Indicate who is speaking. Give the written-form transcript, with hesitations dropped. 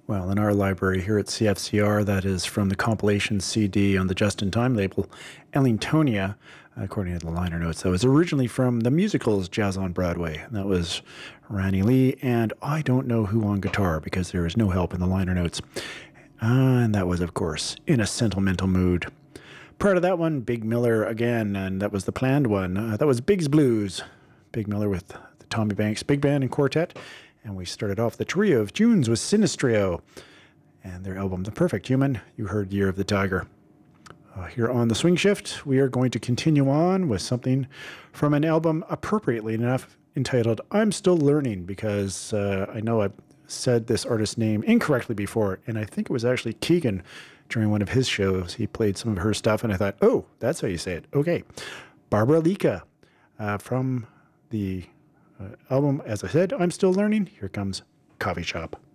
Speaker 1: Well, in our library here at CFCR, that is from the compilation CD on the Just in Time label, Ellingtonia, according to the liner notes. That was originally from the musicals Jazz on Broadway. And that was Randy Lee and I don't know who on guitar because there is no help in the liner notes. And that was, of course, In a Sentimental Mood. Prior to that one, Big Miller again, and that was the planned one. That was Big's Blues. Big Miller with the Tommy Banks Big Band and Quartet. And we started off the trio of tunes with Sinistrio and their album The Perfect Human. You heard Year of the Tiger. Here on the Swing Shift, we are going to continue on with something from an album appropriately enough entitled I'm Still Learning, because I know I've said this artist's name incorrectly before, and I think it was actually Keegan during one of his shows. He played some of her stuff, and I thought, oh, that's how you say it. Okay. Barbara Lika from the album, as I said, I'm Still Learning. Here comes Coffee Shop.